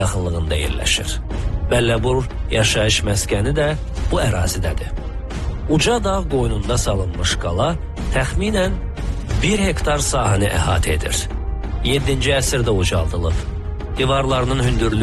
yaxınlığında yerləşir. Bəlləbur yaşayış məskəni də bu ərazidədir. Uca dağ qoynunda salınmış qala təxminən 1 hektar sahəni əhatə edir. 7-ci əsrdə ucaldılıb. Divarlarının hündürlüyü